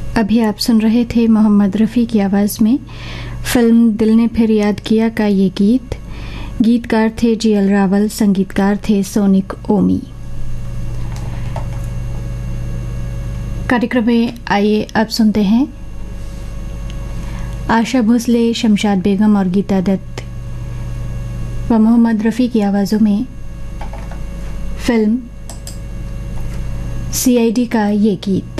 अभी आप सुन रहे थे मोहम्मद रफ़ी की आवाज़ में फिल्म दिल ने फिर याद किया का ये गीत। गीतकार थे जीएल रावल, संगीतकार थे सोनिक ओमी। कार्यक्रम में आइए अब सुनते हैं आशा भोसले, शमशाद बेगम और गीता दत्त व मोहम्मद रफ़ी की आवाज़ों में फिल्म सीआईडी का ये गीत।